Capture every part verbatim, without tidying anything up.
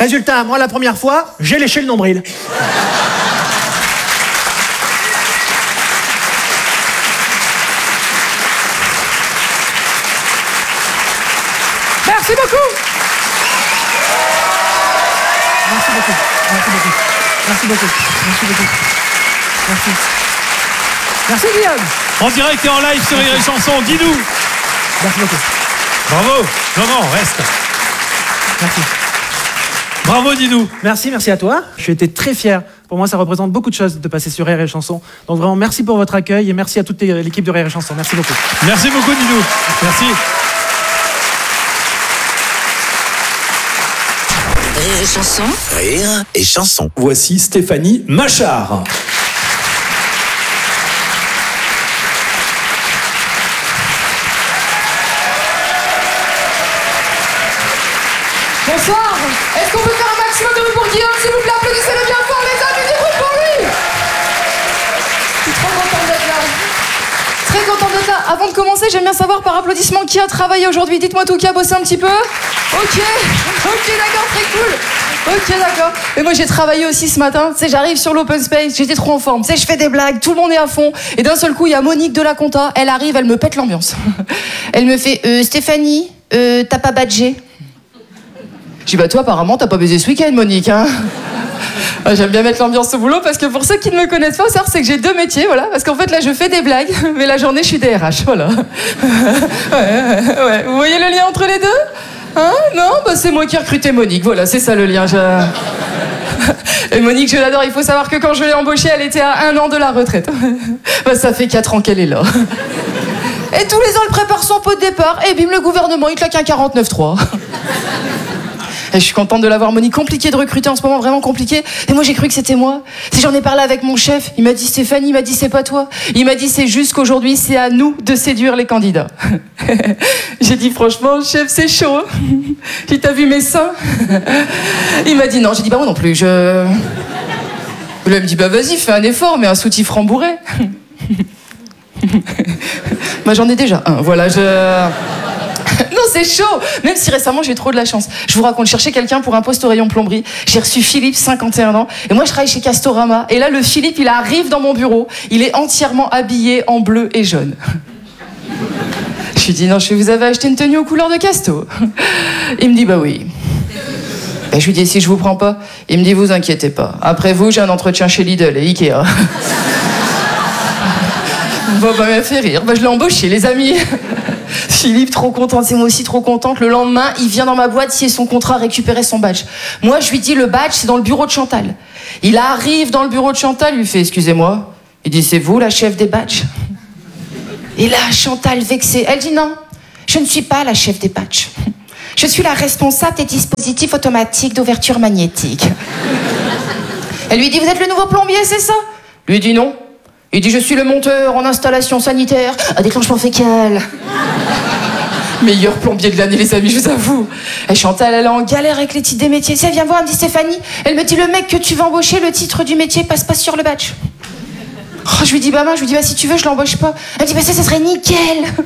Résultat, moi, la première fois, j'ai léché le nombril. Merci beaucoup. Merci beaucoup. Merci beaucoup. Merci beaucoup. Merci beaucoup. Merci. Merci Guillaume. En direct et en live sur Rire et Chanson, dis-nous. Merci beaucoup. Bravo. Non, non, reste. Merci. Bravo, dis-nous. Merci, merci à toi. J'ai été très fier. Pour moi, ça représente beaucoup de choses de passer sur Rire et Chanson. Donc vraiment, merci pour votre accueil et merci à toute l'équipe de Rire et Chanson. Merci beaucoup. Merci beaucoup, dis-nous. Merci. Rire et Chanson. Rire et Chanson. Voici Stéphanie Machard. Bonsoir. Est-ce qu'on peut faire un maximum de bruit pour Guillaume, s'il vous plaît? Applaudissez-le bien fort, les amis, du bruit pour lui. Je suis trop contente d'être là. Très contente d'être là. Avant de commencer, j'aime bien savoir par applaudissement qui a travaillé aujourd'hui. Dites-moi tout, qui a bossé un petit peu? Ok, ok, d'accord, très cool. Ok, d'accord. Mais moi, j'ai travaillé aussi ce matin. Tu sais, j'arrive sur l'open space, j'étais trop en forme. Tu sais, je fais des blagues, tout le monde est à fond. Et d'un seul coup, il y a Monique de la compta. Elle arrive, elle me pète l'ambiance. Elle me fait euh, Stéphanie, euh, t'as pas badgé? Je dis, bah toi, apparemment, t'as pas baisé ce week-end, Monique, hein. J'aime bien mettre l'ambiance au boulot parce que pour ceux qui ne me connaissent pas, faut savoir, c'est que j'ai deux métiers, voilà. Parce qu'en fait, là, je fais des blagues, mais la journée, je suis D R H, voilà. Ouais, ouais, ouais. Vous voyez le lien entre les deux? Hein? Non? Bah, c'est moi qui ai recruté Monique, voilà, c'est ça le lien. Je... Et Monique, je l'adore, il faut savoir que quand je l'ai embauchée, elle était à un an de la retraite. Bah, ça fait quatre ans qu'elle est là. Et tous les ans, elle prépare son pot de départ, et bim, le gouvernement, il claque un quarante-neuf trois. Et je suis contente de l'avoir, Monique. Compliqué de recruter en ce moment, vraiment compliqué. Et moi, j'ai cru que c'était moi. Si j'en ai parlé avec mon chef, il m'a dit Stéphanie, il m'a dit c'est pas toi. Il m'a dit c'est juste qu'aujourd'hui, c'est à nous de séduire les candidats. J'ai dit franchement, chef, c'est chaud. J'ai dit t'as vu mes seins? Il m'a dit non. J'ai dit bah moi non plus. Je. Là, il me dit bah vas-y, fais un effort, mais un soutif rembourré. Bah j'en ai déjà un. Voilà, je. Non, c'est chaud. Même si récemment j'ai trop de la chance. Je vous raconte, je cherchais quelqu'un pour un poste au rayon plomberie. J'ai reçu Philippe, cinquante et un ans. Et moi, je travaille chez Castorama. Et là, le Philippe, il arrive dans mon bureau. Il est entièrement habillé en bleu et jaune. Je lui dis, non, je vous avais acheté une tenue aux couleurs de Casto. Il me dit, bah oui. Et je lui dis, si je vous prends pas? Il me dit, vous inquiétez pas. Après vous, j'ai un entretien chez Lidl et Ikea. Bon, bah, il m'a fait rire. Bah, je l'ai embauché, les amis. Philippe, trop contente, c'est moi aussi trop contente. Le lendemain, il vient dans ma boîte signer son contrat, récupérer son badge. Moi, je lui dis, le badge, c'est dans le bureau de Chantal. Il arrive dans le bureau de Chantal, il lui fait, excusez-moi. Il dit, c'est vous la chef des badges? Et là, Chantal, vexée, elle dit, non, je ne suis pas la chef des badges. Je suis la responsable des dispositifs automatiques d'ouverture magnétique. Elle lui dit, vous êtes le nouveau plombier, c'est ça? Lui dit, non. Il dit, je suis le monteur en installation sanitaire à déclenchement fécal. Meilleur plombier de l'année, les amis, je vous avoue. Et Chantal, elle est en galère avec les titres des métiers. Elle vient voir, elle me dit, Stéphanie, elle me dit, le mec que tu vas embaucher, le titre du métier passe pas sur le badge. Oh, je lui dis, bah, moi, je lui dis, bah, si tu veux, je l'embauche pas. Elle me dit, bah, ça, ça serait nickel.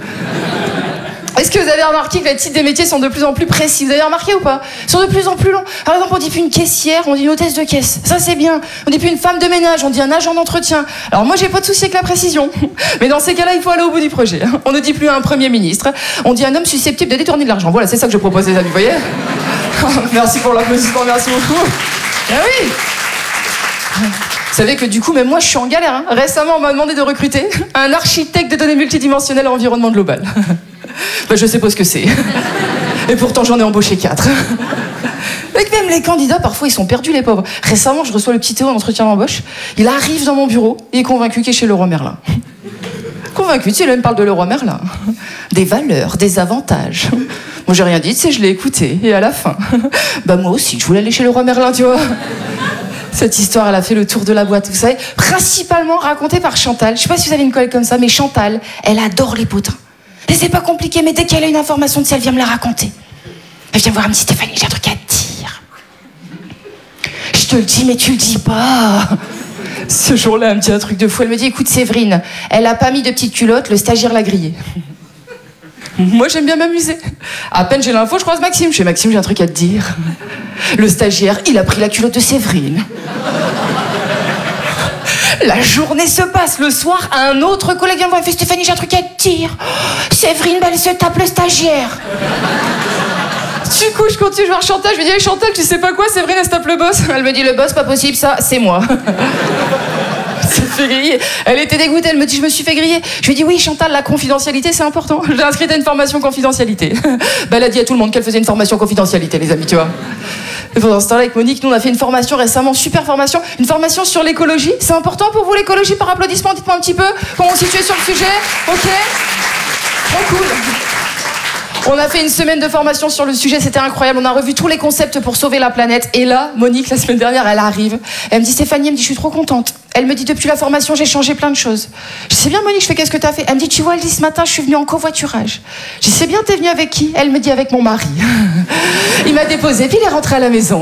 Est-ce que vous avez remarqué que les titres des métiers sont de plus en plus précis? Vous avez remarqué ou pas? Ils sont de plus en plus longs. Par exemple, on dit plus une caissière, on dit une hôtesse de caisse. Ça, c'est bien. On dit plus une femme de ménage, on dit un agent d'entretien. Alors moi, j'ai pas de souci avec la précision. Mais dans ces cas-là, il faut aller au bout du projet. On ne dit plus un premier ministre. On dit un homme susceptible de détourner de l'argent. Voilà, c'est ça que je propose, les amis, vous voyez? Merci pour l'applaudissement, merci beaucoup. Ah oui! Vous savez que du coup, même moi, je suis en galère. Hein. Récemment, on m'a demandé de recruter un architecte de données multidimensionnelles à environnement global. Ben, je sais pas ce que c'est. Et pourtant, j'en ai embauché quatre. Et même les candidats, parfois, ils sont perdus, les pauvres. Récemment, je reçois le petit Théo en entretien d'embauche. Il arrive dans mon bureau, il est convaincu qu'il est chez Leroy Merlin. Convaincu, tu sais, là, il me parle de Leroy Merlin. Des valeurs, des avantages. Moi, j'ai rien dit, tu sais, je l'ai écouté. Et à la fin, bah moi aussi, je voulais aller chez Leroy Merlin, tu vois. Cette histoire, elle a fait le tour de la boîte, vous savez, principalement racontée par Chantal. Je sais pas si vous avez une collègue comme ça, mais Chantal, elle adore les potins. Et c'est pas compliqué, mais dès qu'elle a une information de ça, elle vient me la raconter. Elle vient me voir, elle me dit, Stéphanie, j'ai un truc à te dire. Je te le dis, mais tu le dis pas. Ce jour-là, elle me dit un truc de fou. Elle me dit, écoute, Séverine, elle a pas mis de petite culotte, le stagiaire l'a grillée. Moi, j'aime bien m'amuser. À peine j'ai l'info, je croise Maxime. Je fais, Maxime, j'ai un truc à te dire. Le stagiaire, il a pris la culotte de Séverine. La journée se passe, le soir, un autre collègue vient me voir et me fait « Stéphanie, j'ai un truc à te dire. Séverine, bah, elle se tape le stagiaire. » Du coup, je continue de voir Chantal, je lui dis « Hey Chantal, tu sais pas quoi, Séverine, elle se tape le boss. » Elle me dit « Le boss, pas possible, ça, c'est moi. » s'est fait griller. Elle était dégoûtée, elle me dit « Je me suis fait griller. » Je lui ai dit « Oui, Chantal, la confidentialité, c'est important. J'ai inscrit à une formation confidentialité. » Bah, elle a dit à tout le monde qu'elle faisait une formation confidentialité, les amis, tu vois. Et pendant ce temps-là, avec Monique, nous, on a fait une formation récemment, super formation, une formation sur l'écologie. C'est important pour vous, l'écologie, par applaudissement? Dites-moi un petit peu comment on se situe sur le sujet. Ok? Trop cool. On a fait une semaine de formation sur le sujet, c'était incroyable. On a revu tous les concepts pour sauver la planète. Et là, Monique, la semaine dernière, elle arrive. Elle me dit « Stéphanie, elle me dit, je suis trop contente. » Elle me dit « Depuis la formation, j'ai changé plein de choses. » Je sais bien, Monique, je fais « Qu'est-ce que t'as fait ?» Elle me dit « Tu vois, elle dit ce matin, je suis venue en covoiturage. » Je sais bien, t'es venue avec qui? Elle me dit « Avec mon mari. » Il m'a déposé, puis il est rentré à la maison.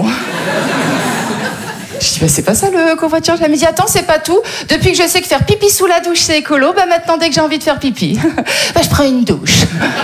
Je dis bah c'est pas ça le covoiturage. Elle me dit attends c'est pas tout. Depuis que je sais que faire pipi sous la douche c'est écolo, bah maintenant dès que j'ai envie de faire pipi, bah je prends une douche.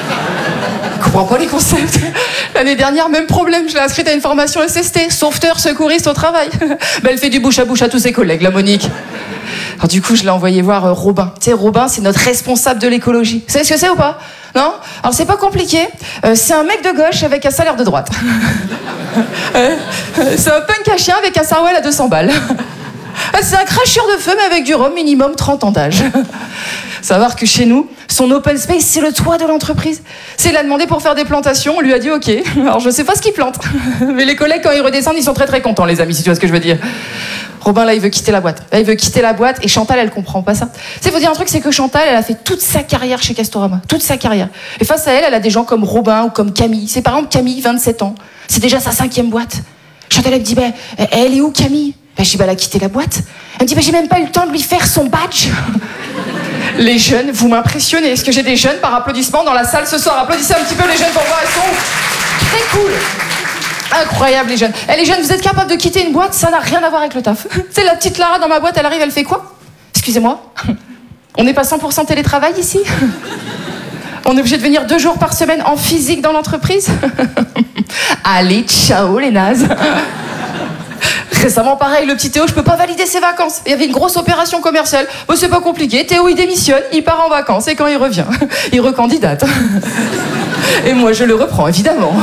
Je comprends pas les concepts. L'année dernière même problème, je l'ai inscrite à une formation S S T, sauveteur secouriste au travail. Bah elle fait du bouche à bouche à tous ses collègues, la Monique. Alors du coup je l'ai envoyé voir euh, Robin. Tu sais Robin c'est notre responsable de l'écologie. Vous savez ce que c'est ou pas? Non? Alors c'est pas compliqué. Euh, c'est un mec de gauche avec un salaire de droite. euh, c'est un punk à chien avec un sarouel à deux cents balles. C'est un cracheur de feu mais avec du rhum, minimum trente ans d'âge. Savoir que chez nous, son open space, c'est le toit de l'entreprise. C'est il a demandé pour faire des plantations, on lui a dit ok. Alors je sais pas ce qu'il plante. Mais les collègues quand ils redescendent, ils sont très très contents les amis, si tu vois ce que je veux dire. Robin là il veut quitter la boîte. Là il veut quitter la boîte et Chantal elle comprend pas ça. Tu sais faut dire un truc c'est que Chantal elle a fait toute sa carrière chez Castorama, toute sa carrière. Et face à elle elle a des gens comme Robin ou comme Camille. C'est par exemple Camille, vingt-sept ans. C'est déjà sa cinquième boîte. Chantal elle me dit bah elle est où Camille? Bah je dis bah elle a quitté la boîte. Elle me dit bah j'ai même pas eu le temps de lui faire son badge. Les jeunes, vous m'impressionnez. Est-ce que j'ai des jeunes par applaudissement dans la salle ce soir? Applaudissez un petit peu les jeunes pour voir, elles sont très cool. Incroyable les jeunes. Eh les jeunes, vous êtes capables de quitter une boîte, ça n'a rien à voir avec le taf. C'est la petite Lara dans ma boîte, elle arrive, elle fait quoi? Excusez-moi. On n'est pas cent pour cent télétravail ici? On est obligé de venir deux jours par semaine en physique dans l'entreprise? Allez, ciao les nazes. Récemment, pareil, le petit Théo, je peux pas valider ses vacances. Il y avait une grosse opération commerciale. Bon, c'est pas compliqué. Théo, il démissionne, il part en vacances et quand il revient, il recandidate. Et moi, je le reprends, évidemment.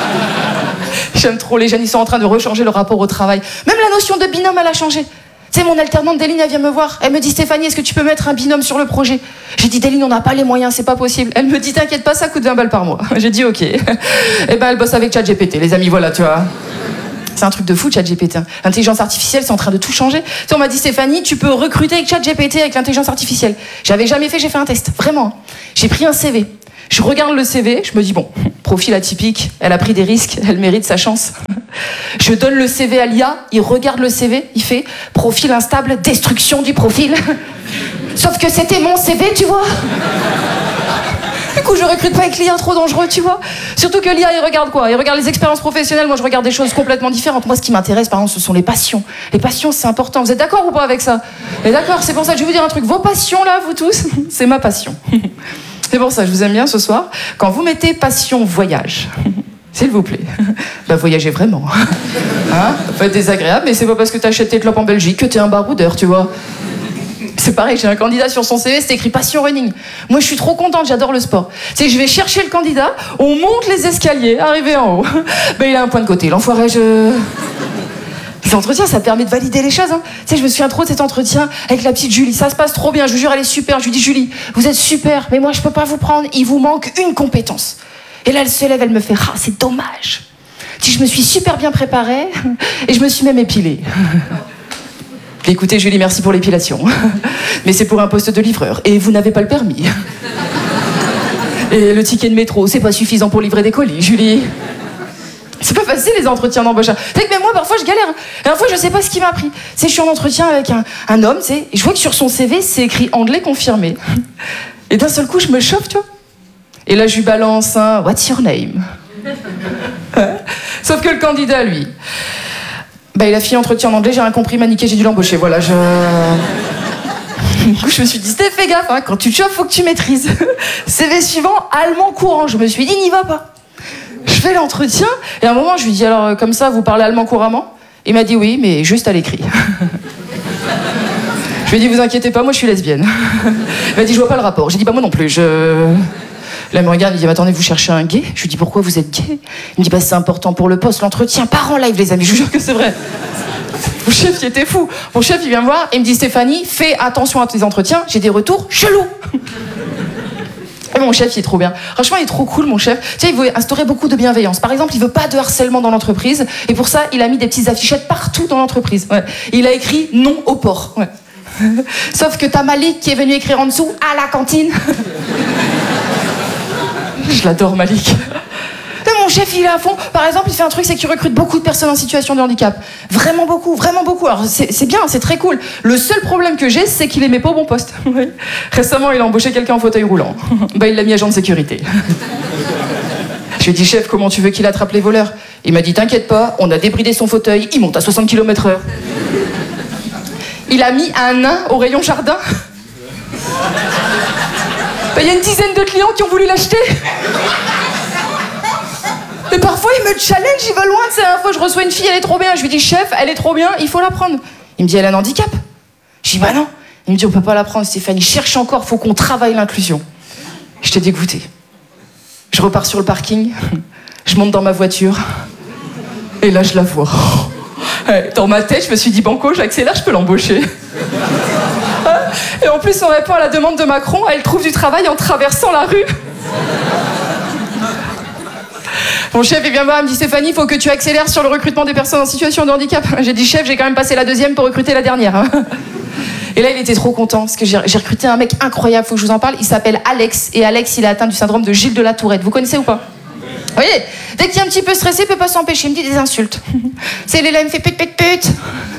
J'aime trop les jeunes, ils sont en train de rechanger le rapport au travail. Même la notion de binôme, elle a changé. Tu sais, mon alternante Déline, elle vient me voir. Elle me dit, Stéphanie, est-ce que tu peux mettre un binôme sur le projet? J'ai dit, Déline, on n'a pas les moyens, c'est pas possible. Elle me dit, t'inquiète pas, ça coûte vingt balles par mois. J'ai dit, ok. Et ben, elle bosse avec ChatGPT, les amis, voilà, tu vois. C'est un truc de fou, ChatGPT. L'intelligence artificielle, c'est en train de tout changer. Tu sais, on m'a dit, Stéphanie, tu peux recruter avec ChatGPT avec l'intelligence artificielle. J'avais jamais fait, j'ai fait un test. Vraiment. J'ai pris un C V. Je regarde le C V, je me dis, bon, profil atypique, elle a pris des risques, elle mérite sa chance. Je donne le C V à l'I A, il regarde le C V, il fait, profil instable, destruction du profil. Sauf que c'était mon C V, tu vois. Du coup, je recrute pas avec l'I A, trop dangereux, tu vois. Surtout que l'I A, il regarde quoi? Il regarde les expériences professionnelles, moi je regarde des choses complètement différentes. Moi, ce qui m'intéresse, par exemple, ce sont les passions. Les passions, c'est important. Vous êtes d'accord ou pas avec ça? Et d'accord, c'est pour ça que je vais vous dire un truc. Vos passions, là, vous tous, c'est ma passion. C'est pour ça que je vous aime bien ce soir. Quand vous mettez passion voyage, s'il vous plaît, bah voyagez vraiment. Hein? Ça peut être désagréable, mais c'est pas parce que t'achètes tes clopes en Belgique que t'es un baroudeur, tu vois. C'est pareil, j'ai un candidat sur son C V, c'est écrit passion running. Moi, je suis trop contente, j'adore le sport. C'est je vais chercher le candidat, on monte les escaliers, arrivé en haut. Ben, il a un point de côté, l'enfoiré, je... Les entretiens, ça permet de valider les choses. Hein. Tu sais, je me souviens trop de cet entretien avec la petite Julie. Ça se passe trop bien, je vous jure, elle est super. Je lui dis, Julie, vous êtes super, mais moi, je peux pas vous prendre. Il vous manque une compétence. Et là, elle se lève, elle me fait, ah, c'est dommage. Tu sais, je me suis super bien préparée et je me suis même épilée. Écoutez, Julie, merci pour l'épilation. Mais c'est pour un poste de livreur et vous n'avez pas le permis. Et le ticket de métro, c'est pas suffisant pour livrer des colis, Julie. C'est pas facile les entretiens d'embauche. Tu sais que même moi parfois je galère. La dernière fois je sais pas ce qui m'a pris. Tu sais je suis en entretien avec un, un homme, tu sais, et je vois que sur son C V c'est écrit anglais confirmé. Et d'un seul coup je me chauffe, tu vois. Et là je lui balance un what's your name. Sauf que le candidat lui, bah il a fait entretien en anglais, j'ai rien compris, m'a niqué, j'ai dû l'embaucher. Voilà, je. Du coup, je me suis dit, Steph, fais gaffe, hein, quand tu te chauffes, faut que tu maîtrises. C V suivant, allemand courant. Je me suis dit, n'y va pas. Je fais l'entretien, et à un moment, je lui dis, alors, comme ça, vous parlez allemand couramment? Il m'a dit oui, mais juste à l'écrit. Je lui ai dit, vous inquiétez pas, moi je suis lesbienne. Il m'a dit, je vois pas le rapport. J'ai dit, bah moi non plus, je... Là, il me regarde, il dit, attendez, vous cherchez un gay? Je lui dis, pourquoi vous êtes gay? Il me dit, bah c'est important pour le poste, l'entretien, part en live, les amis, je vous jure que c'est vrai. Mon chef, il était fou. Mon chef, il vient me voir et il me dit, Stéphanie, fais attention à tes entretiens, j'ai des retours chelous. Et mon chef, il est trop bien. Franchement, il est trop cool, mon chef. Tu sais, il veut instaurer beaucoup de bienveillance. Par exemple, il veut pas de harcèlement dans l'entreprise. Et pour ça, il a mis des petites affichettes partout dans l'entreprise. Ouais. Il a écrit non au porc. Ouais. Sauf que t'as Malik qui est venu écrire en dessous à la cantine. Je l'adore, Malik. Mon chef, il est à fond. Par exemple, il fait un truc, c'est qu'il recrute beaucoup de personnes en situation de handicap. Vraiment beaucoup, vraiment beaucoup. Alors, c'est, c'est bien, c'est très cool. Le seul problème que j'ai, c'est qu'il les met pas au bon poste. Oui. Récemment, il a embauché quelqu'un en fauteuil roulant. Bah, il l'a mis agent de sécurité. Je lui ai dit, chef, comment tu veux qu'il attrape les voleurs? Il m'a dit, t'inquiète pas, on a débridé son fauteuil, il monte à soixante kilomètres heure. Il a mis un nain au rayon jardin. Bah, il y a une dizaine de clients qui ont voulu l'acheter. Mais parfois, il me challenge, il va loin. C'est la fois, je reçois une fille, elle est trop bien. Je lui dis, chef, elle est trop bien, il faut la prendre. Il me dit, elle a un handicap. Je dis, bah non. Il me dit, on peut pas la prendre, Stéphanie. Cherche encore, faut qu'on travaille l'inclusion. J'étais dégoûtée. Je repars sur le parking, je monte dans ma voiture, et là, je la vois. Dans ma tête, je me suis dit, banco, j'accélère, je peux l'embaucher. Et en plus, on répond à la demande de Macron, elle trouve du travail en traversant la rue. Mon chef, il vient me voir, il me dit, Stéphanie, il faut que tu accélères sur le recrutement des personnes en situation de handicap. J'ai dit, chef, j'ai quand même passé la deuxième pour recruter la dernière. Et là, il était trop content, parce que j'ai, j'ai recruté un mec incroyable, faut que je vous en parle. Il s'appelle Alex, et Alex, il est atteint du syndrome de Gilles de la Tourette. Vous connaissez ou pas? Vous voyez, dès qu'il est un petit peu stressé, il peut pas s'empêcher, il me dit des insultes. C'est Léla, il me fait pute, pute, pute.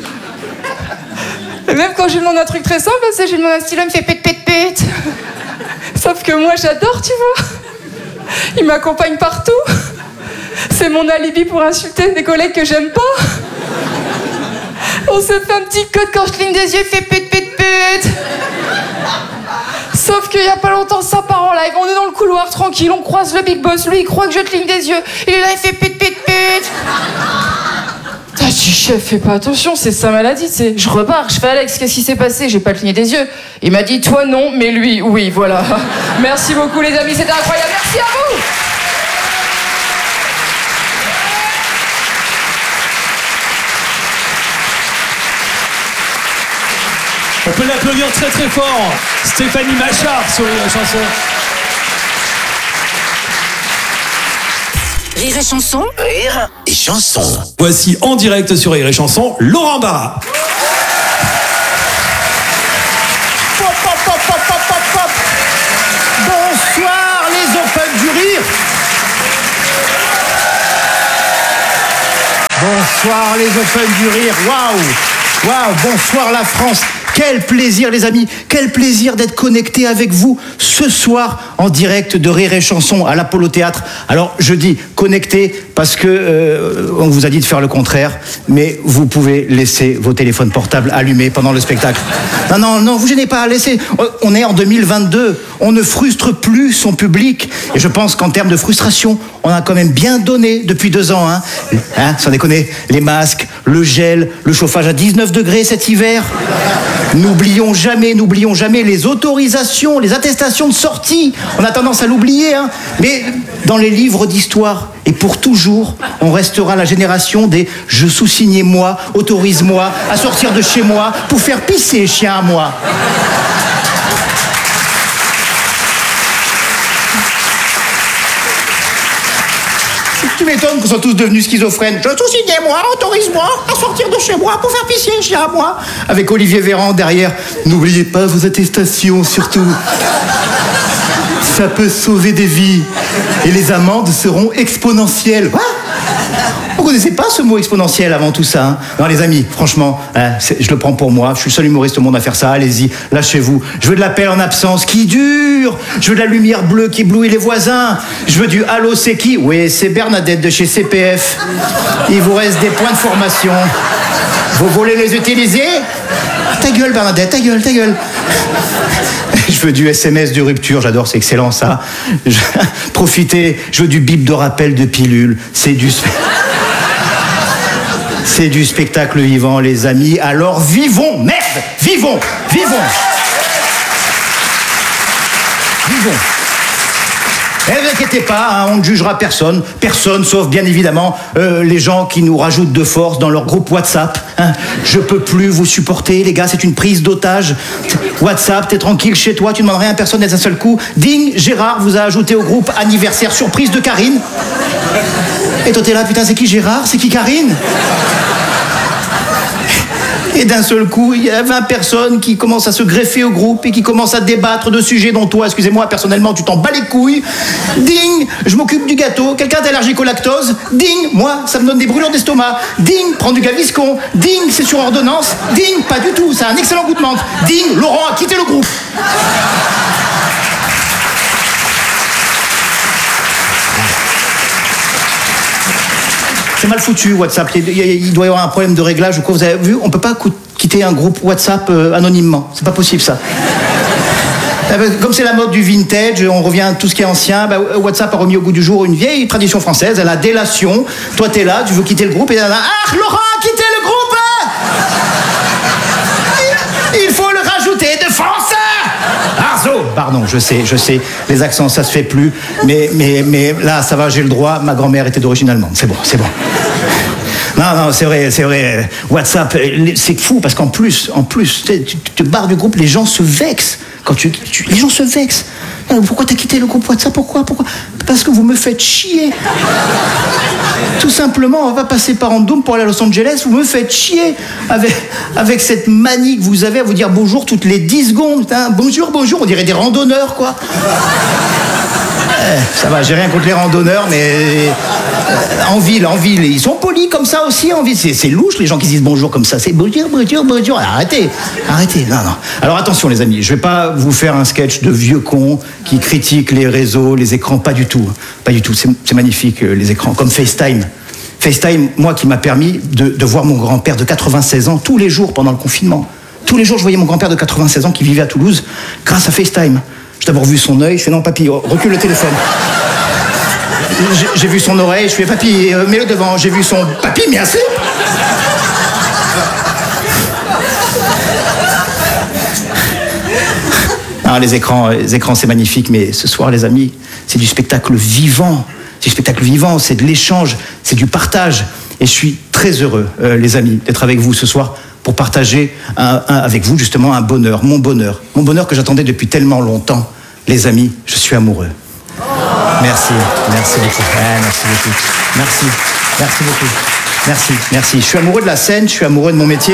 Et même quand je lui demande un truc très simple, c'est je lui demande un stylo, il me fait pute, pute, pute. Sauf que moi, j'adore, tu vois. Il m'accompagne partout. C'est mon alibi pour insulter des collègues que j'aime pas. On se fait un petit code quand je cligne des yeux, il fait pute, pute, pute. Sauf qu'il y a pas longtemps, ça part en live. On est dans le couloir, tranquille, on croise le big boss. Lui, il croit que je cligne des yeux. Il est là, il fait pute, pute, pute. Ah, je dis, chef, fais pas attention, c'est sa maladie, c'est. Je repars, je fais, Alex, qu'est-ce qui s'est passé? J'ai pas cligné des yeux. Il m'a dit, toi non, mais lui, oui, voilà. Merci beaucoup, les amis, c'était incroyable. Merci à vous. On peut l'applaudir très très fort. Stéphanie Machard sur la chanson. Rire et chanson. Rire et chanson. Voici en direct sur Rire et Chanson, Laurent Barra. Pop, pop, pop, pop, pop, pop, pop. Bonsoir les Open du Rire. Bonsoir les Open du Rire. Waouh, waouh. Bonsoir la France. Quel plaisir les amis, quel plaisir d'être connecté avec vous ce soir en direct de Rire et Chanson à l'Apollo Théâtre. Alors je dis connecté parce que euh, on vous a dit de faire le contraire, mais vous pouvez laisser vos téléphones portables allumés pendant le spectacle. Non, non, non, vous gênez pas, laissez. On est en deux mille vingt-deux, on ne frustre plus son public. Et je pense qu'en termes de frustration, on a quand même bien donné depuis deux ans. Hein, hein sans déconner, les masques, le gel, le chauffage à dix-neuf degrés cet hiver. N'oublions jamais, n'oublions jamais les autorisations, les attestations de sortie. On a tendance à l'oublier, hein. Mais dans les livres d'histoire, et pour toujours, on restera la génération des « je sous-signais moi, autorise-moi à sortir de chez moi pour faire pisser chien à moi ». Tu m'étonnes qu'ils soient tous devenus schizophrènes. Je sous-signais moi, autorise-moi à sortir de chez moi pour faire pisser un chien à moi. Avec Olivier Véran derrière. N'oubliez pas vos attestations, surtout. Ça peut sauver des vies. Et les amendes seront exponentielles. Quoi ? Vous connaissez pas ce mot exponentiel avant tout ça, hein? Non les amis, franchement, hein, je le prends pour moi. Je suis le seul humoriste au monde à faire ça. Allez-y, lâchez-vous. Je veux de l'appel en absence qui dure. Je veux de la lumière bleue qui éblouit les voisins. Je veux du allô c'est qui? Oui, c'est Bernadette de chez C P F. Il vous reste des points de formation. Vous voulez les utiliser? Ta gueule Bernadette, ta gueule, ta gueule. Je Je veux du S M S de rupture, j'adore, c'est excellent ça. Je... Profitez, je veux du bip de rappel de pilule. C'est du... C'est du spectacle vivant, les amis. Alors vivons, merde, vivons, vivons. Vivons. Ne vous inquiétez pas, hein, on ne jugera personne. Personne, sauf bien évidemment euh, les gens qui nous rajoutent de force dans leur groupe WhatsApp. Hein. Je peux plus vous supporter, les gars, c'est une prise d'otage. WhatsApp, t'es tranquille chez toi, tu ne demandes rien à personne d'un seul coup. Ding, Gérard vous a ajouté au groupe anniversaire surprise de Karine. Et toi t'es là, putain, c'est qui Gérard? C'est qui Karine? Et d'un seul coup, il y a vingt personnes qui commencent à se greffer au groupe et qui commencent à débattre de sujets dont toi, excusez-moi, personnellement, tu t'en bats les couilles. Ding, je m'occupe du gâteau. Quelqu'un est allergique au lactose? Ding, moi, ça me donne des brûlures d'estomac. Ding, prends du Gaviscon. Ding, c'est sur ordonnance. Ding, pas du tout, ça a un excellent goût de menthe. Ding, Laurent a quitté le groupe. C'est mal foutu, WhatsApp. Il doit y avoir un problème de réglage ou quoi. Vous avez vu, on peut pas quitter un groupe WhatsApp euh, anonymement. C'est pas possible, ça. Comme c'est la mode du vintage, on revient à tout ce qui est ancien. Bah, WhatsApp a remis au goût du jour une vieille tradition française, la délation. Toi, t'es là, tu veux quitter le groupe, et là, ah, Laurent a quitté le groupe. Il faut le rajouter de France. Arzo. Pardon, je sais, je sais, les accents, ça se fait plus. Mais, mais, mais là, ça va, j'ai le droit. Ma grand-mère était d'origine allemande. C'est bon, c'est bon. Non, non, c'est vrai, c'est vrai. WhatsApp, c'est fou parce qu'en plus, en plus, tu, tu te barres du groupe, les gens se vexent. Quand tu, tu, les gens se vexent. Pourquoi t'as quitté le groupe WhatsApp? Pourquoi? Pourquoi? Parce que vous me faites chier. Tout simplement, on va pas passer par Andoum pour aller à Los Angeles. Vous me faites chier avec, avec cette manie que vous avez à vous dire bonjour toutes les dix secondes. Hein. Bonjour, bonjour, on dirait des randonneurs, quoi. Eh, ça va, j'ai rien contre les randonneurs, mais euh, en ville, en ville, ils sont polis comme ça aussi en ville. C'est, c'est louche les gens qui disent bonjour comme ça. C'est bonjour, bonjour, bonjour. Arrêtez, arrêtez. Non, non. Alors attention les amis, je vais pas vous faire un sketch de vieux cons qui critiquent les réseaux, les écrans, pas du tout, pas du tout. C'est, c'est magnifique les écrans, comme FaceTime. FaceTime, moi qui m'a permis de, de voir mon grand-père de quatre-vingt-seize ans tous les jours pendant le confinement. Tous les jours, je voyais mon grand-père de quatre-vingt-seize ans qui vivait à Toulouse grâce à FaceTime. J'ai d'abord vu son œil, je fais non papy, recule le téléphone. J'ai, j'ai vu son oreille, je fais papy, euh, mets-le devant. J'ai vu son papy, merci. Ah, les écrans, les écrans c'est magnifique, mais ce soir les amis, c'est du spectacle vivant. C'est du spectacle vivant, c'est de l'échange, c'est du partage. Et je suis très heureux, euh, les amis, d'être avec vous ce soir pour partager un, un, avec vous justement un bonheur, mon bonheur. Mon bonheur que j'attendais depuis tellement longtemps. Les amis, je suis amoureux. Merci, merci beaucoup. Ouais, merci beaucoup. Merci, merci beaucoup. Merci, merci. Je suis amoureux de la scène, je suis amoureux de mon métier.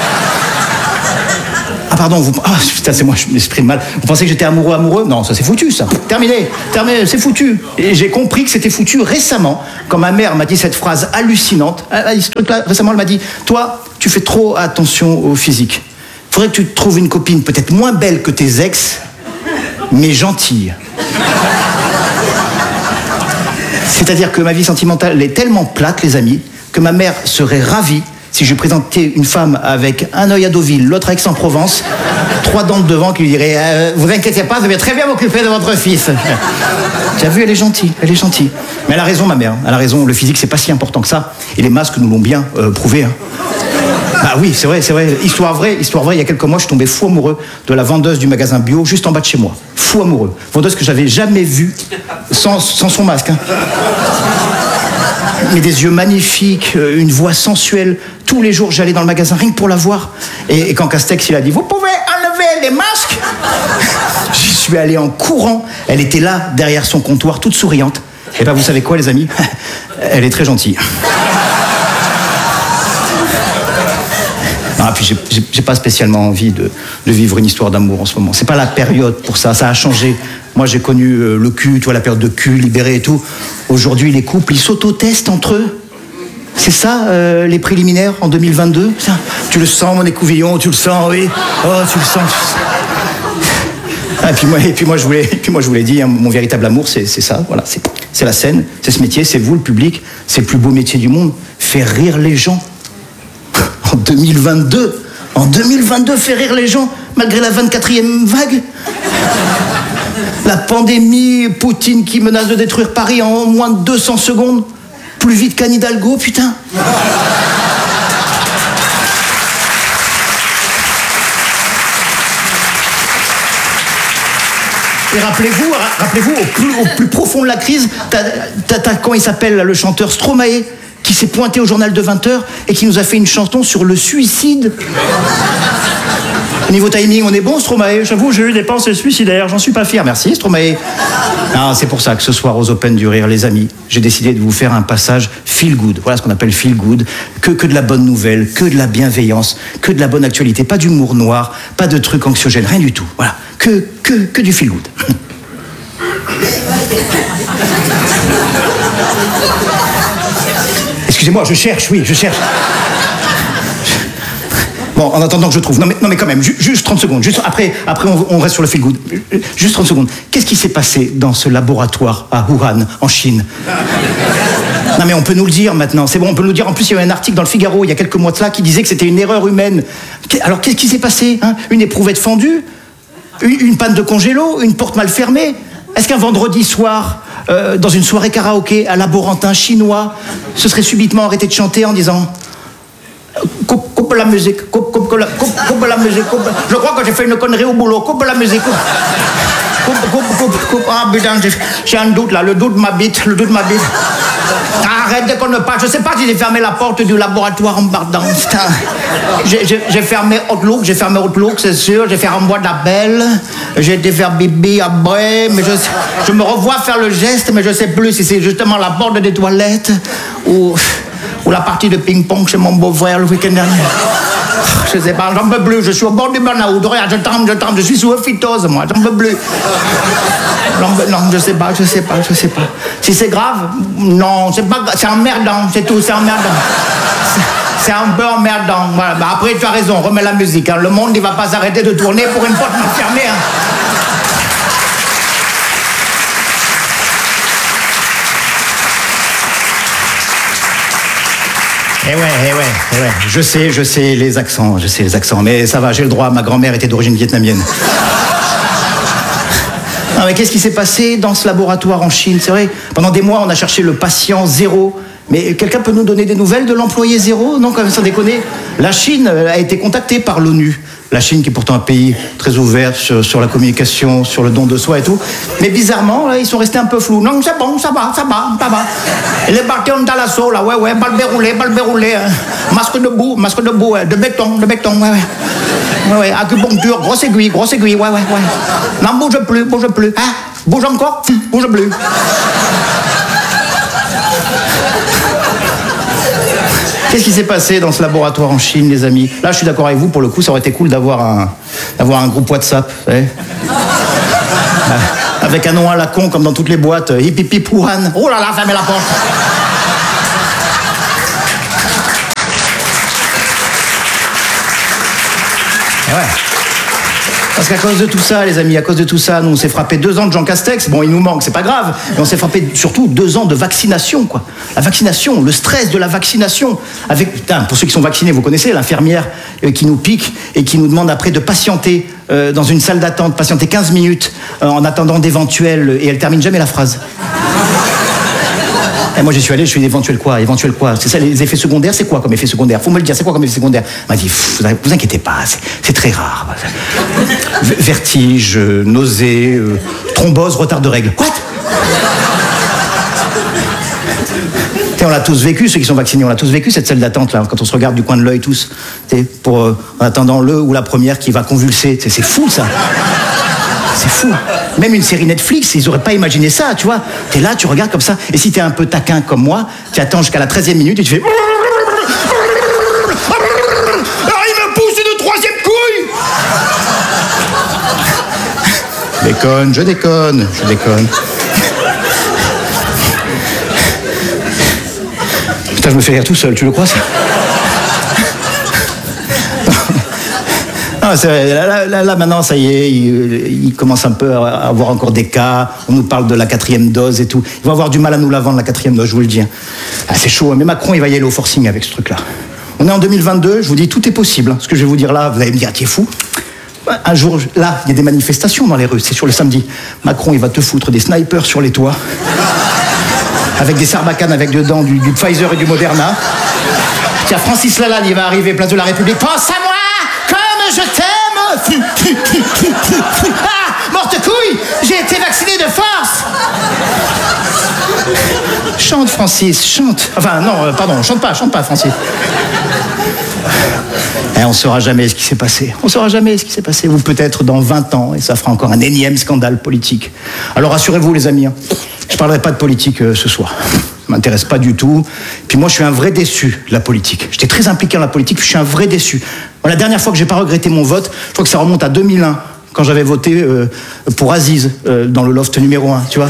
Ah pardon, vous... Ah putain, c'est moi, je m'exprime mal. Vous pensez que j'étais amoureux, amoureux? Non, ça c'est foutu, ça. Terminé, terminé, c'est foutu. Et j'ai compris que c'était foutu récemment, quand ma mère m'a dit cette phrase hallucinante. Elle a dit ce truc-là, récemment, elle m'a dit, toi, tu fais trop attention au physique. Faudrait que tu te trouves une copine peut-être moins belle que tes ex, mais gentille. C'est-à-dire que ma vie sentimentale est tellement plate, les amis, que ma mère serait ravie si je lui présentais une femme avec un œil à Deauville, l'autre à Aix-en-Provence, trois dents de devant qui lui diraient euh, « Vous inquiétez pas, je vais très bien m'occuper de votre fils. » Tu as vu, elle est gentille, elle est gentille. Mais elle a raison, ma mère, elle a raison, le physique, c'est pas si important que ça. Et les masques nous l'ont bien euh, prouvé. Hein. Bah oui, c'est vrai, c'est vrai. Histoire vraie, histoire vraie, il y a quelques mois, je suis tombé fou amoureux de la vendeuse du magasin bio, juste en bas de chez moi. Fou amoureux. Vendeuse que j'avais jamais vue sans, sans son masque. Hein. Mais des yeux magnifiques, une voix sensuelle. Tous les jours, j'allais dans le magasin rien que pour la voir. Et, et quand Castex, il a dit « Vous pouvez enlever les masques ?» Je suis allé en courant. Elle était là, derrière son comptoir, toute souriante. Et ben, vous savez quoi, les amis? Elle est très gentille. Ah, puis j'ai, j'ai, j'ai pas spécialement envie de, de vivre une histoire d'amour en ce moment. C'est pas la période pour ça, ça a changé. Moi, j'ai connu euh, le cul, tu vois, la période de cul, libéré et tout. Aujourd'hui, les couples, ils s'auto-testent entre eux. C'est ça, euh, les préliminaires en deux mille vingt-deux? Ça, tu le sens, mon écouvillon, tu le sens, oui. Oh, tu le sens, tu le sens. Ah, et puis moi, et puis moi, je voulais, et puis moi, je vous l'ai dit, hein, mon véritable amour, c'est, c'est ça, voilà, c'est, c'est la scène, c'est ce métier, c'est vous, le public, c'est le plus beau métier du monde, faire rire les gens. En deux mille vingt-deux, en deux mille vingt-deux, faire rire les gens, malgré la vingt-quatrième vague. La pandémie, Poutine qui menace de détruire Paris en moins de deux cents secondes. Plus vite qu'Anne Hidalgo, putain. Et rappelez-vous, rappelez-vous, au plus, au plus profond de la crise, t'as, t'as, t'as, comment il s'appelle, là, le chanteur Stromae, qui s'est pointé au journal de vingt heures et qui nous a fait une chanson sur le suicide. Au niveau timing, on est bon, Stromae. J'avoue, j'ai eu des pensées suicidaires, j'en suis pas fier. Merci, Stromae. Ah, c'est pour ça que ce soir, aux Open du Rire, les amis, j'ai décidé de vous faire un passage feel good. Voilà ce qu'on appelle feel good. Que, que de la bonne nouvelle, que de la bienveillance, que de la bonne actualité. Pas d'humour noir, pas de trucs anxiogènes, rien du tout. Voilà. Que, que, que du feel good. Excusez-moi, je cherche, oui, je cherche. Bon, en attendant que je trouve. Non mais, non mais quand même, ju- juste trente secondes. Juste après, après on, on reste sur le feel good. Juste trente secondes. Qu'est-ce qui s'est passé dans ce laboratoire à Wuhan, en Chine? Non mais on peut nous le dire maintenant, c'est bon, on peut nous le dire. En plus, il y a eu un article dans le Figaro, il y a quelques mois de cela, qui disait que c'était une erreur humaine. Alors qu'est-ce qui s'est passé, hein? Une éprouvette fendue? Une, une panne de congélo? Une porte mal fermée? Est-ce qu'un vendredi soir, euh, dans une soirée karaoké à laborantin chinois, se serait subitement arrêté de chanter en disant... Coupe, coupe la musique, coupe, coupe, coupe, coupe, coupe la musique, coupe. Je crois que j'ai fait une connerie au boulot, coupe la musique, coupe. Coupe, coupe, coupe, coupe. Ah putain, j'ai, j'ai un doute là, le doute m'habite, le doute m'habite. Arrête, déconne pas, je sais pas si j'ai fermé la porte du laboratoire en partant. Putain. J'ai, j'ai, j'ai fermé Outlook, j'ai fermé Outlook, c'est sûr, j'ai fait renvoi d'appel, j'ai été faire bibi après, mais je, je me revois faire le geste, mais je sais plus si c'est justement la porte des toilettes ou... ou la partie de ping-pong chez mon beau-frère le week-end dernier. Je sais pas, j'en peux plus, je suis au bord du burn-out. Regarde, je tremble, je tremble, je suis sous phytose, moi, j'en peux plus. Non, non, je sais pas, je sais pas, je sais pas. Si c'est grave, non, c'est pas, c'est emmerdant, c'est tout, c'est emmerdant. C'est, c'est un peu emmerdant, voilà. Bah après, tu as raison, remets la musique, hein. Le monde, il va pas s'arrêter de tourner pour une porte mal fermée, hein. Eh ouais, eh ouais, eh ouais. Je sais, je sais les accents, je sais les accents, mais ça va, j'ai le droit, ma grand-mère était d'origine vietnamienne. Non mais qu'est-ce qui s'est passé dans ce laboratoire en Chine? C'est vrai, pendant des mois, on a cherché le patient zéro. Mais quelqu'un peut nous donner des nouvelles de l'employé zéro? Non, quand même, sans déconner. La Chine a été contactée par l'ONU. La Chine qui est pourtant un pays très ouvert sur, sur la communication, sur le don de soi et tout. Mais bizarrement, là, ils sont restés un peu flous. Non, c'est bon, ça va, ça va, ça va. Et les partis ont à l'assaut, là, ouais, ouais, balle déroulée, balle déroulée. Hein. Masque debout, masque debout, ouais, de béton, de béton, ouais, ouais. Ouais, ouais, acupuncture, grosse aiguille, grosse aiguille, ouais, ouais, ouais. Non, bouge plus, bouge plus. Hein? Bouge encore, bouge plus. Qu'est-ce qui s'est passé dans ce laboratoire en Chine, les amis? Là, je suis d'accord avec vous, pour le coup, ça aurait été cool d'avoir un, d'avoir un groupe WhatsApp, vous savez. Avec un nom à la con, comme dans toutes les boîtes. Hip hip hip Wuhan. Oh là là, fermez la porte. Et ouais. Parce qu'à cause de tout ça, les amis, à cause de tout ça, nous, on s'est frappé deux ans de Jean Castex. Bon, il nous manque, c'est pas grave. Mais on s'est frappé surtout deux ans de vaccination, quoi. La vaccination, le stress de la vaccination. Avec, putain, pour ceux qui sont vaccinés, vous connaissez l'infirmière euh, qui nous pique et qui nous demande après de patienter euh, dans une salle d'attente, patienter quinze minutes euh, en attendant d'éventuels... Et elle termine jamais la phrase. Et moi, j'y suis allé, je suis éventuel quoi, éventuel quoi. C'est ça, les effets secondaires, c'est quoi comme effet secondaire? Faut me le dire, c'est quoi comme effet secondaire? Elle m'a dit, vous, vous inquiétez pas, c'est, c'est très rare. Vertige, euh, nausée, euh, thrombose, retard de règles. What? On l'a tous vécu, ceux qui sont vaccinés, on l'a tous vécu cette salle d'attente là, quand on se regarde du coin de l'œil tous, pour euh, en attendant le ou la première qui va convulser. T'sais, c'est fou ça. C'est fou. Même une série Netflix, ils auraient pas imaginé ça, tu vois. T'es là, tu regardes comme ça. Et si t'es un peu taquin comme moi, tu attends jusqu'à la treizième minute et tu fais... Ah, il me pousse une troisième couille. Déconne, je déconne, je déconne. Putain, je me fais rire tout seul, tu le crois ça? Non, c'est vrai, là, là, là, maintenant, ça y est, il, il commence un peu à avoir encore des cas. On nous parle de la quatrième dose et tout. Ils vont avoir du mal à nous la vendre, la quatrième dose, je vous le dis. Ah, c'est chaud, mais Macron, il va y aller au forcing avec ce truc-là. On est en deux mille vingt-deux, je vous dis, tout est possible. Ce que je vais vous dire là, vous allez me dire, t'es fou. Un jour, là, il y a des manifestations dans les rues, c'est sur le samedi. Macron, il va te foutre des snipers sur les toits, avec des sarbacanes avec dedans du, du Pfizer et du Moderna. Tiens, Francis Lalanne, il va arriver, place de la République. Pense à moi, comme je t'aime. Ah, morte couille, j'ai été vacciné de force. Chante, Francis, chante. Enfin, non, euh, pardon, chante pas, chante pas, Francis. Et on ne saura jamais ce qui s'est passé. On ne saura jamais ce qui s'est passé. Ou peut-être dans vingt ans, et ça fera encore un énième scandale politique. Alors rassurez-vous, les amis, hein, je ne parlerai pas de politique euh, ce soir. Ça ne m'intéresse pas du tout. Puis moi, je suis un vrai déçu de la politique. J'étais très impliqué dans la politique, puis je suis un vrai déçu. Bon, la dernière fois que je n'ai pas regretté mon vote, je crois que ça remonte à deux mille un, quand j'avais voté euh, pour Aziz, euh, dans le loft numéro un, tu vois.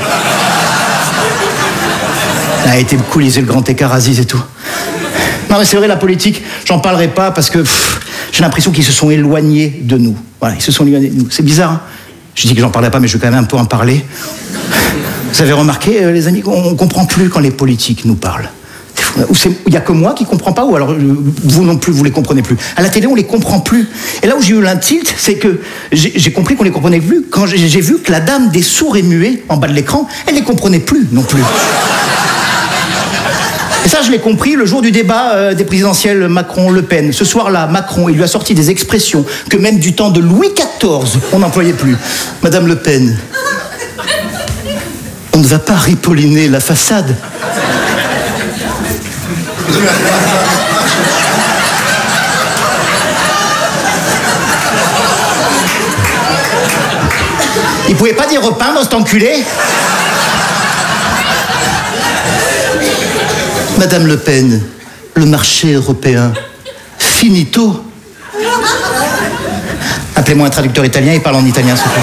Il a été coulisé le grand écart Aziz et tout. Non mais c'est vrai, la politique, j'en parlerai pas parce que pff, j'ai l'impression qu'ils se sont éloignés de nous. Voilà, ils se sont éloignés de nous. C'est bizarre, hein. Je dis que j'en parlerai pas, mais je vais quand même un peu en parler. Vous avez remarqué, euh, les amis, on ne comprend plus quand les politiques nous parlent. Ou il n'y a que moi qui ne comprends pas, ou alors euh, vous non plus, vous ne les comprenez plus. À la télé, on ne les comprend plus. Et là où j'ai eu un tilt, c'est que j'ai, j'ai compris qu'on ne les comprenait plus quand j'ai, j'ai vu que la dame des sourds et muets, en bas de l'écran, elle ne les comprenait plus non plus. Et ça, je l'ai compris le jour du débat euh, des présidentielles Macron-Le Pen. Ce soir-là, Macron, il lui a sorti des expressions que même du temps de Louis quatorze, on n'employait plus. Madame Le Pen, on ne va pas ripolliner la façade. Il pouvait pas dire repeindre, cet enculé. Madame Le Pen, le marché européen, finito. Appelez-moi un traducteur italien, il parle en italien, s'il vous plaît.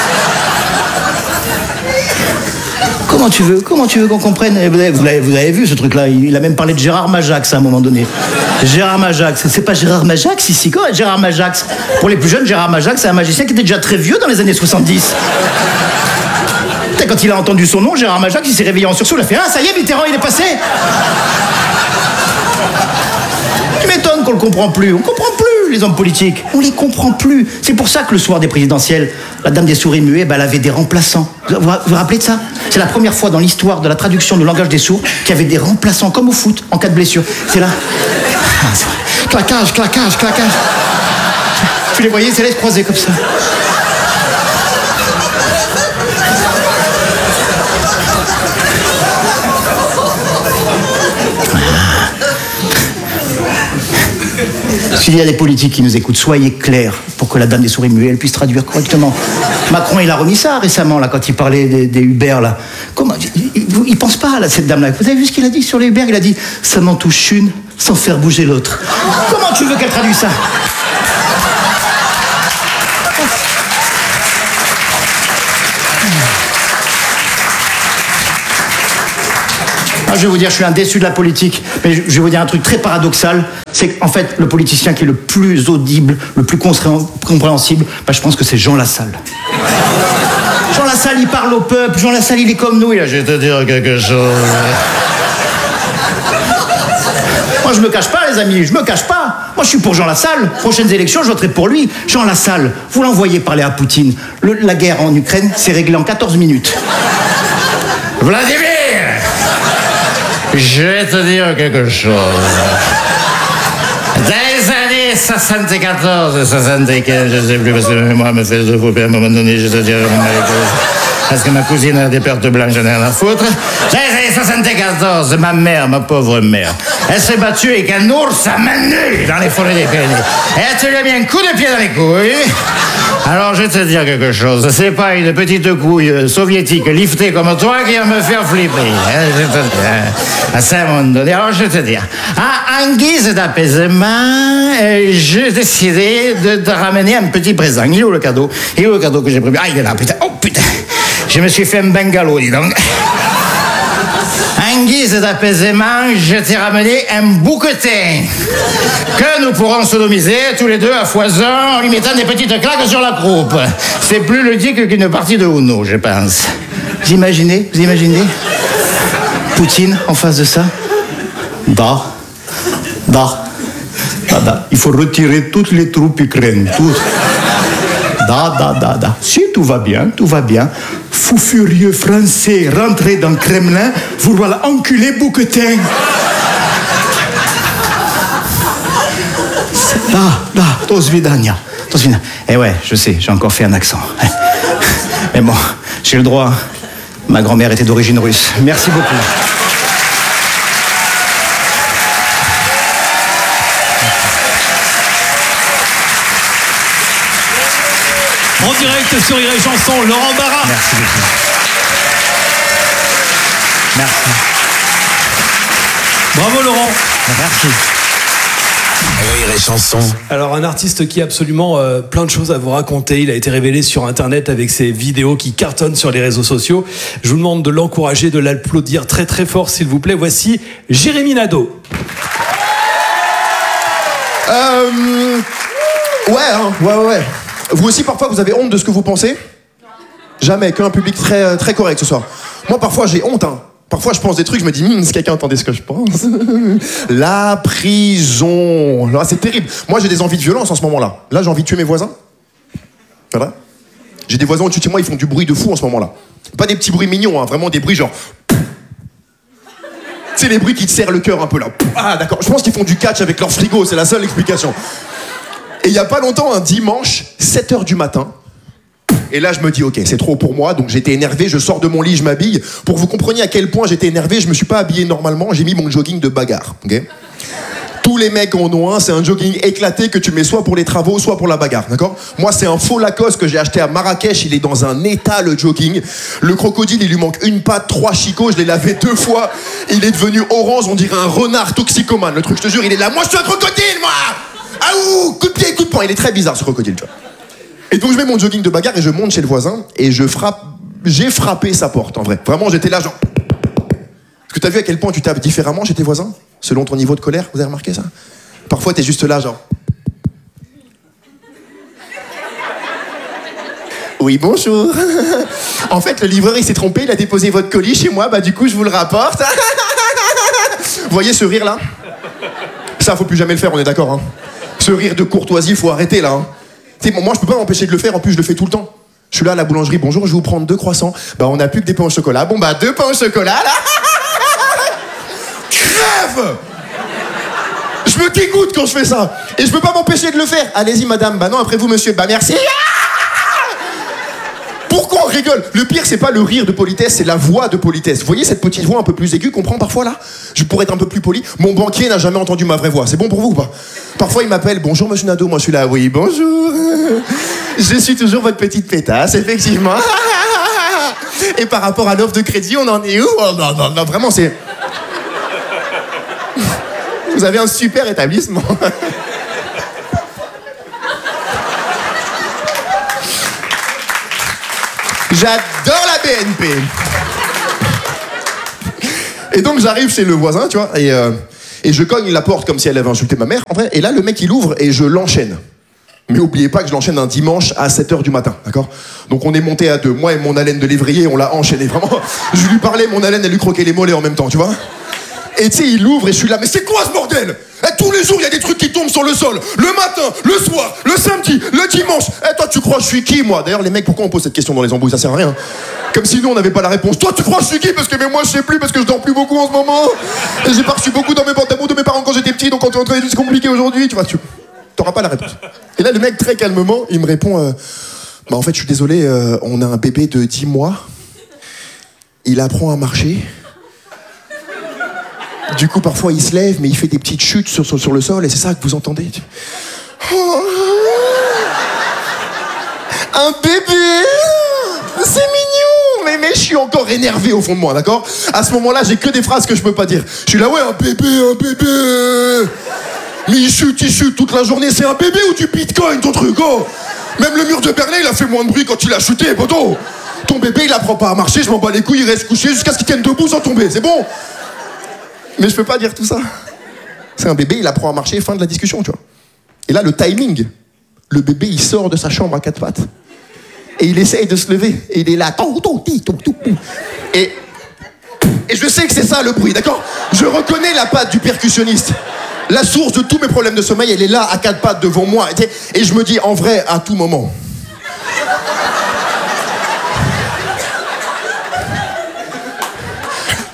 Comment tu veux, comment tu veux qu'on comprenne? Vous avez, vous, avez, vous avez vu ce truc-là, il a même parlé de Gérard Majax à un moment donné. Gérard Majax, c'est pas Gérard Majax ici, quoi, Gérard Majax. Pour les plus jeunes, Gérard Majax, c'est un magicien qui était déjà très vieux dans les années soixante-dix. Et quand il a entendu son nom, Gérard Majax, il s'est réveillé en sursaut, il a fait « Ah, ça y est, Mitterrand, il est passé !» Tu m'étonnes qu'on le comprend plus, on comprend plus les hommes politiques, on les comprend plus. C'est pour ça que le soir des présidentielles, la dame des sourds et muets, ben, elle avait des remplaçants. Vous vous, vous rappelez de ça? C'est la première fois dans l'histoire de la traduction du langage des sourds qu'il y avait des remplaçants, comme au foot, en cas de blessure. C'est là. Claquage, claquage, claquage. Tu les voyais, c'est les croisés comme ça. S'il y a des politiques qui nous écoutent, soyez clairs pour que la dame des souris muets elle puisse traduire correctement. Macron, il a remis ça récemment, là, quand il parlait des, des Uber, là. Comment, il, il pense pas, là, cette dame-là. Vous avez vu ce qu'il a dit sur les Uber? Il a dit « ça m'en touche une sans faire bouger l'autre ». Comment tu veux qu'elle traduise ça? Je vais vous dire, je suis un déçu de la politique, mais je vais vous dire un truc très paradoxal, c'est qu'en fait, le politicien qui est le plus audible, le plus compréhensible, bah, je pense que c'est Jean Lassalle. Jean Lassalle, il parle au peuple, Jean Lassalle, il est comme nous, il a, je vais te dire quelque chose. Moi, je me cache pas, les amis, je me cache pas. Moi, je suis pour Jean Lassalle. Prochaines élections, je voterai pour lui. Jean Lassalle, vous l'envoyez parler à Poutine. Le, la guerre en Ukraine, c'est réglé en quatorze minutes. Vladimir! Je vais te dire quelque chose. Dans les années soixante-quatorze et soixante-quinze, je ne sais plus parce que moi me fait de fou, à un moment donné, je te dire, parce que ma cousine a des pertes blanches, j'en ai rien à foutre. Dans les années soixante-quatorze, ma mère, ma pauvre mère, elle s'est battue avec un ours à main nue dans les forêts des Pyrénées. Et elle te lui a mis un coup de pied dans les couilles. Alors, je vais te dire quelque chose. C'est pas une petite couille soviétique liftée comme toi qui va me faire flipper. Hein, je te dis, hein. À un moment donné. Alors, je vais te dire. Ah, en guise d'apaisement, euh, j'ai décidé de te ramener un petit présent. Il est où le cadeau? Il est où le cadeau que j'ai prévu? Ah, il est là, putain. Oh, putain. Je me suis fait un bungalow, dis donc. En guise d'apaisement, je t'ai ramené un bouquetin que nous pourrons sodomiser tous les deux à foison en lui mettant des petites claques sur la croupe. C'est plus ludique qu'une partie de Uno, je pense. Vous imaginez, vous imaginez Poutine en face de ça? Bah, bah, bah, bah. Il faut retirer toutes les troupes ukrainiennes, toutes. Da, da, da, da. Si, tout va bien, tout va bien. Fou furieux français rentré dans le Kremlin, vous voilà enculé bouquetin. Da, da, do svidania. Do svidania. Eh ouais, je sais, j'ai encore fait un accent. Mais bon, j'ai le droit. Ma grand-mère était d'origine russe. Merci beaucoup. En direct sur Rire et Chanson, Laurent Barra. Merci beaucoup. Merci. Bravo Laurent. Merci. Rire et Chanson. Alors un artiste qui a absolument euh, plein de choses à vous raconter. Il a été révélé sur internet avec ses vidéos qui cartonnent sur les réseaux sociaux. Je vous demande de l'encourager, de l'applaudir très très fort s'il vous plaît. Voici Jérémy Nadeau. Euh... Ouais, hein, ouais, ouais, ouais. Vous aussi, parfois, vous avez honte de ce que vous pensez ? Jamais, qu'un public très, très correct ce soir. Moi, parfois, j'ai honte, hein. Parfois, je pense des trucs, je me dis, hm, si quelqu'un entendait ce que je pense. La prison. Là, c'est terrible. Moi, j'ai des envies de violence en ce moment-là. Là, j'ai envie de tuer mes voisins. Voilà. J'ai des voisins au-dessus de chez moi, ils font du bruit de fou en ce moment-là. Pas des petits bruits mignons, hein, vraiment des bruits genre... C'est les bruits qui te serrent le cœur un peu là. Ah, d'accord. Je pense qu'ils font du catch avec leur frigo, c'est la seule explication. Et il y a pas longtemps, un dimanche, sept heures du matin, et là je me dis ok, c'est trop pour moi, donc j'étais énervé, je sors de mon lit, je m'habille. Pour que vous compreniez à quel point j'étais énervé, je me suis pas habillé normalement, j'ai mis mon jogging de bagarre, ok ? Tous les mecs en ont un, c'est un jogging éclaté que tu mets soit pour les travaux, soit pour la bagarre, d'accord ? Moi, c'est un faux Lacoste que j'ai acheté à Marrakech, il est dans un état, le jogging. Le crocodile, il lui manque une patte, trois chicots, je l'ai lavé deux fois. Il est devenu orange, on dirait un renard toxicomane. Le truc, je te jure, il est là, moi je suis un crocodile, moi ! Ah ouh, coup de pied, coup de poing, il est très bizarre ce crocodile, tu vois. Et donc je mets mon jogging de bagarre et je monte chez le voisin et je frappe, j'ai frappé sa porte, en vrai. Vraiment, j'étais là, genre... Est-ce que t'as vu à quel point tu tapes différemment chez tes voisins ? Selon ton niveau de colère, vous avez remarqué ça ? Parfois, t'es juste là, genre... Oui, bonjour. En fait, le livreur, il s'est trompé, il a déposé votre colis chez moi, bah du coup, je vous le rapporte. Vous voyez ce rire-là ? Ça, faut plus jamais le faire, on est d'accord, hein. Ce rire de courtoisie, faut arrêter, là. Hein. Tu sais, moi, je peux pas m'empêcher de le faire, en plus, je le fais tout le temps. Je suis là à la boulangerie, bonjour, je vais vous prendre deux croissants. Bah, on n'a plus que des pains au chocolat. Bon, bah, deux pains au chocolat, là. Crève! Je me dégoûte quand je fais ça. Et je peux pas m'empêcher de le faire. Allez-y, madame. Bah non, après vous, monsieur. Bah merci. Pourquoi on rigole ? Le pire, c'est pas le rire de politesse, c'est la voix de politesse. Vous voyez cette petite voix un peu plus aiguë qu'on prend parfois là ? Je pourrais être un peu plus poli. Mon banquier n'a jamais entendu ma vraie voix. C'est bon pour vous ou pas ? Parfois, il m'appelle. Bonjour, monsieur Nadeau. Moi, je suis là. Oui, bonjour. Je suis toujours votre petite pétasse, effectivement. Et par rapport à l'offre de crédit, on en est où ? Oh, non, non, non, vraiment, c'est... Vous avez un super établissement. J'adore la B N P. Et donc j'arrive chez le voisin, tu vois, et, euh, et je cogne la porte comme si elle avait insulté ma mère, en vrai. Et là, le mec, il ouvre et je l'enchaîne. Mais oubliez pas que je l'enchaîne un dimanche à sept heures du matin, d'accord ? Donc on est monté à deux, moi et mon haleine de lévrier, on l'a enchaîné, vraiment. Je lui parlais, mon haleine, elle lui croquait les mollets en même temps, tu vois ? Et tu sais, il ouvre et je suis là, mais c'est quoi ce bordel ? Et tous les jours, il y a des trucs qui tombent sur le sol. Le matin, le soir, le samedi, le dimanche. Et toi, tu crois je suis qui, moi ? D'ailleurs, les mecs, pourquoi on pose cette question dans les embrouilles ? Ça sert à rien. Comme si nous, on n'avait pas la réponse. Toi, tu crois je suis qui ? Parce que mais moi, je sais plus, parce que je dors plus beaucoup en ce moment. Et j'ai pas reçu beaucoup dans mes pantalons de mes parents quand j'étais petit, donc quand tu es entré, c'est compliqué aujourd'hui. Tu vois, tu t'auras pas la réponse. Et là, le mec, très calmement, il me répond euh, bah, en fait, je suis désolé, euh, on a un bébé de dix mois. Il apprend à marcher. Du coup, parfois, il se lève, mais il fait des petites chutes sur, sur, sur le sol, et c'est ça que vous entendez. Oh, un bébé, c'est mignon, mais, mais je suis encore énervé au fond de moi, d'accord ? À ce moment-là, j'ai que des phrases que je peux pas dire. Je suis là, ouais, un bébé, un bébé. Mais il chute, il chute toute la journée. C'est un bébé ou du bitcoin, ton truc, oh ? Même le mur de Berlin, il a fait moins de bruit quand il a chuté, poteau. Ton bébé, il apprend pas à marcher, je m'en bats les couilles, il reste couché jusqu'à ce qu'il tienne debout sans tomber, c'est bon ? Mais je peux pas dire tout ça. C'est un bébé, il apprend à marcher, fin de la discussion, tu vois. Et là, le timing. Le bébé, il sort de sa chambre à quatre pattes. Et il essaye de se lever. Et il est là. Et, et je sais que c'est ça le bruit, d'accord ? Je reconnais la patte du percussionniste. La source de tous mes problèmes de sommeil, elle est là, à quatre pattes devant moi. Et je me dis, en vrai, à tout moment,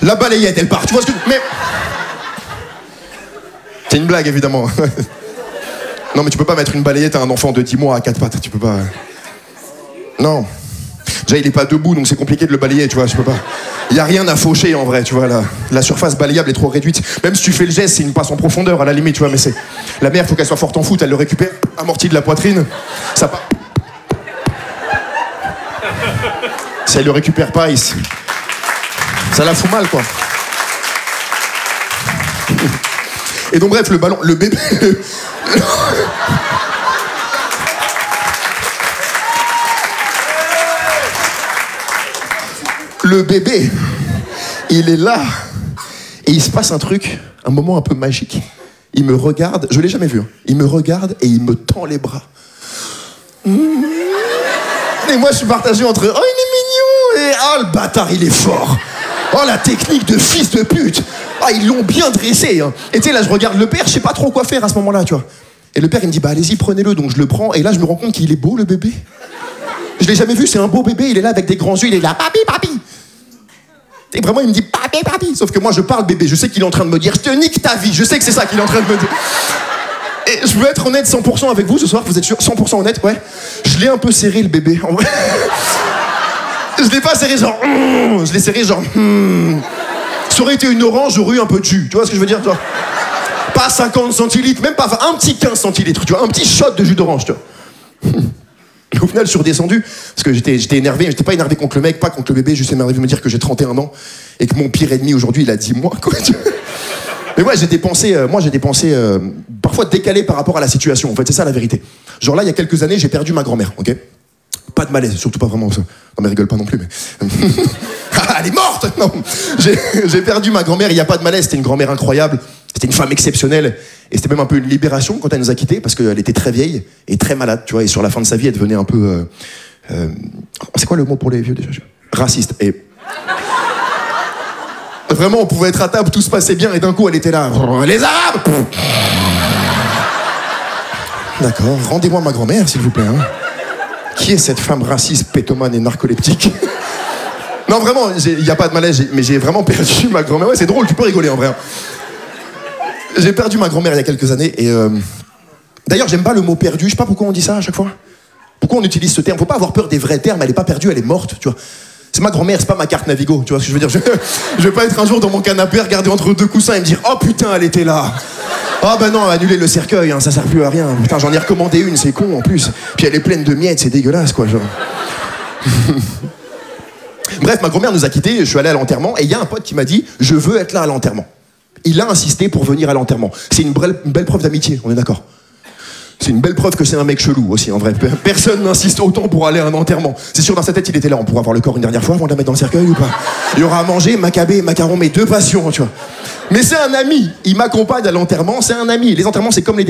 La balayette, elle part. Tu vois ce que... Mais... C'est une blague, évidemment. Non, mais tu peux pas mettre une balayette à un enfant de dix mois à quatre pattes. Tu peux pas... Non. Déjà, il est pas debout, donc c'est compliqué de le balayer, tu vois. Je peux pas... Il y a rien à faucher, en vrai, tu vois. La, la surface balayable est trop réduite. Même si tu fais le geste, c'est une passe en profondeur, à la limite, tu vois. Mais c'est... La mère, faut qu'elle soit forte en foot. Elle le récupère, amorti de la poitrine. Ça part... Si elle le récupère pas, il... ça la fout mal, quoi. Et donc bref, le ballon, le bébé... Le bébé, il est là. Et il se passe un truc, un moment un peu magique. Il me regarde, je l'ai jamais vu, hein. Il me regarde et il me tend les bras. Et moi, je suis partagé entre « Oh, il est mignon !» et « Oh, le bâtard, il est fort !» Oh, la technique de fils de pute. Ah, ils l'ont bien dressé, hein. Et tu sais, là, je regarde le père, je sais pas trop quoi faire à ce moment-là, tu vois. Et le père, il me dit, bah, allez-y, prenez-le. Donc, je le prends. Et là, je me rends compte qu'il est beau, le bébé. Je l'ai jamais vu, c'est un beau bébé. Il est là avec des grands yeux, il est là, papi, papi. Et vraiment, il me dit, papi, papi. Sauf que moi, je parle bébé. Je sais qu'il est en train de me dire, je te nique ta vie. Je sais que c'est ça qu'il est en train de me dire. Et je veux être honnête cent pour cent avec vous ce soir. Vous êtes sûr cent pour cent honnête, ouais. Je l'ai un peu serré, le bébé, en vrai. Je l'ai pas serré genre... Mm, je l'ai serré genre... Mm. Ça aurait été une orange, j'aurais eu un peu de jus. Tu vois ce que je veux dire, toi? Pas cinquante centilitres, même pas un petit quinze centilitres, tu vois, un petit shot de jus d'orange, tu vois. Au final, je suis redescendu, parce que j'étais, j'étais énervé, j'étais pas énervé contre le mec, pas contre le bébé, juste énervé de me dire que j'ai trente et un ans, et que mon pire ennemi aujourd'hui, il a dix mois, quoi. Mais ouais, j'ai des pensées, euh, moi j'ai des pensées euh, parfois décalées par rapport à la situation, en fait, c'est ça la vérité. Genre là, il y a quelques années, j'ai perdu ma grand-mère, ok? Pas de malaise, surtout pas vraiment ça. Non mais rigole pas non plus, mais... Elle est morte. Non, j'ai, j'ai perdu ma grand-mère, il n'y a pas de malaise, c'était une grand-mère incroyable, c'était une femme exceptionnelle, et c'était même un peu une libération quand elle nous a quittés, parce qu'elle était très vieille et très malade, tu vois, et sur la fin de sa vie, elle devenait un peu... Euh, euh, c'est quoi le mot pour les vieux déjà? Raciste. Et... Vraiment, on pouvait être à table, tout se passait bien, et d'un coup, elle était là. Les Arabes. D'accord, rendez-moi ma grand-mère, s'il vous plaît. Hein. Qui est cette femme raciste, pétomane et narcoleptique? Non, vraiment, il n'y a pas de malaise, mais j'ai vraiment perdu ma grand-mère. Ouais, c'est drôle, tu peux rigoler en vrai. J'ai perdu ma grand-mère il y a quelques années, et... Euh... D'ailleurs, j'aime pas le mot perdu, je sais pas pourquoi on dit ça à chaque fois. Pourquoi on utilise ce terme? Faut pas avoir peur des vrais termes, elle est pas perdue, elle est morte, tu vois. C'est ma grand-mère, c'est pas ma carte Navigo, tu vois ce que je veux dire. Je, je vais pas être un jour dans mon canapé, regarder entre deux coussins et me dire « Oh putain, elle était là !» Ah ben non, annuler le cercueil, hein, ça sert plus à rien. Putain, j'en ai recommandé une, c'est con en plus. Puis elle est pleine de miettes, c'est dégueulasse, quoi, genre. Bref, ma grand-mère nous a quittés, je suis allé à l'enterrement, et il y a un pote qui m'a dit « Je veux être là à l'enterrement ». Il a insisté pour venir à l'enterrement. C'est une, bre- une belle preuve d'amitié, on est d'accord. C'est une belle preuve que c'est un mec chelou aussi, en vrai. Personne n'insiste autant pour aller à un enterrement. C'est sûr, dans sa tête, il était là. On pourra voir le corps une dernière fois avant de la mettre dans le cercueil ou pas? Il y aura à manger, macabé, macaron, mes deux passions, tu vois. Mais c'est un ami. Il m'accompagne à l'enterrement, c'est un ami. Les enterrements, c'est comme les